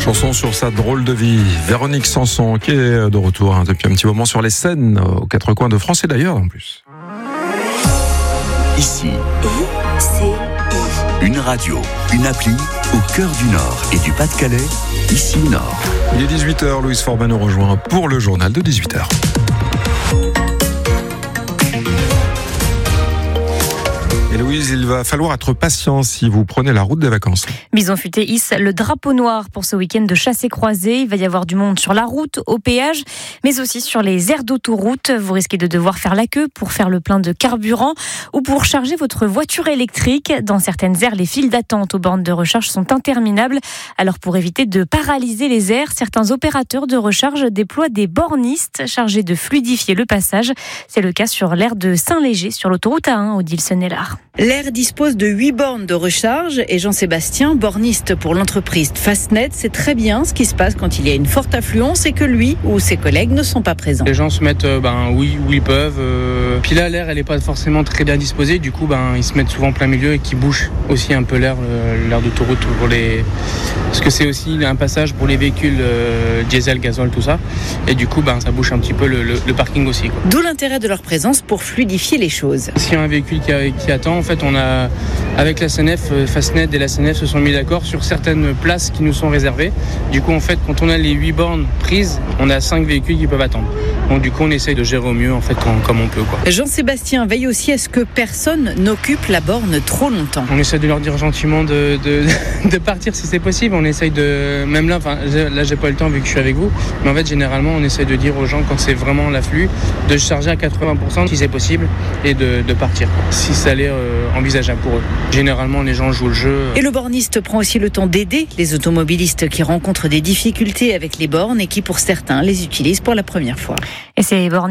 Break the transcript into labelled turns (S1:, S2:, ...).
S1: Chanson sur sa drôle de vie. Véronique Sanson qui est de retour depuis un petit moment sur les scènes aux quatre coins de France et d'ailleurs en plus.
S2: Ici, une radio, une appli au cœur du Nord et du Pas-de-Calais, ici Nord.
S1: Il est 18h, Louise Forban nous rejoint pour le journal de 18h. Et Louise, il va falloir être patient si vous prenez la route des vacances.
S3: Bison Futé hisse le drapeau noir pour ce week-end de chasse et croisée. Il va y avoir du monde sur la route, au péage, mais aussi sur les aires d'autoroute. Vous risquez de devoir faire la queue pour faire le plein de carburant ou pour charger votre voiture électrique. Dans certaines aires, les files d'attente aux bornes de recharge sont interminables. Alors pour éviter de paralyser les aires, certains opérateurs de recharge déploient des bornistes chargés de fluidifier le passage. C'est le cas sur l'aire de Saint-Léger, sur l'autoroute A1, Odile-Senelard.
S4: L'aire dispose de 8 bornes de recharge et Jean-Sébastien, borniste pour l'entreprise Fastnet, sait très bien ce qui se passe quand il y a une forte affluence et que lui ou ses collègues ne sont pas présents.
S5: Les gens se mettent où ils peuvent. Puis là, l'aire, elle n'est pas forcément très bien disposée. Du coup, ils se mettent souvent en plein milieu et qui bouchent aussi un peu l'aire d'autoroute parce que c'est aussi un passage pour les véhicules diesel, gazole, tout ça. Et du coup, ça bouche un petit peu le parking aussi, quoi.
S4: D'où l'intérêt de leur présence pour fluidifier les choses.
S5: S'il y a un véhicule qui attend, en fait, on a, avec la SNF, Fastnet et la SNF se sont mis d'accord sur certaines places qui nous sont réservées. Du coup, en fait, quand on a les 8 bornes prises, on a 5 véhicules qui peuvent attendre. Donc, du coup, on essaye de gérer au mieux, en fait, comme on peut, quoi.
S4: Jean-Sébastien veille aussi à ce que personne n'occupe la borne trop longtemps.
S5: On essaie de leur dire gentiment de partir si c'est possible. On essaye de, même là, j'ai pas eu le temps vu que je suis avec vous, mais en fait, généralement, on essaye de dire aux gens quand c'est vraiment l'afflux, de se charger à 80% si c'est possible et de partir, si ça allait envisageable pour eux. Généralement, les gens jouent le jeu.
S4: Et le borniste prend aussi le temps d'aider les automobilistes qui rencontrent des difficultés avec les bornes et qui, pour certains, les utilisent pour la première fois.
S3: Et ces bornes